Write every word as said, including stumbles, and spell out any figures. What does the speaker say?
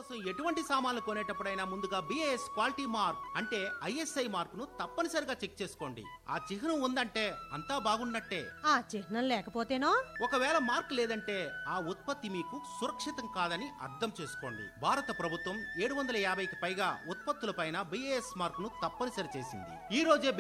కోసం ఎటువంటి సామాన్లు కొనేటప్పుడైనా ముందుగా బిఐఎస్ క్వాలిటీ మార్క్ అంటే ఐఎస్ఐ మార్క్ ను తప్పనిసరిగా చెక్ చేసుకోండి. ఆ చిహ్నం ఉందంటే అంతా బాగున్నట్టే. ఆ చిహ్నం లేకపోతేనో? ఒకవేళ మార్క్ లేదంటే ఆ ఉత్పత్తి మీకు సురక్షితం కాదని అర్థం చేసుకోండి. భారత ప్రభుత్వం ఏడు వందల యాభైకి పైగా ఉత్పత్తులపైన బిఐఎస్ మార్క్ ను తప్పనిసరి చేసింది. ఈ రోజే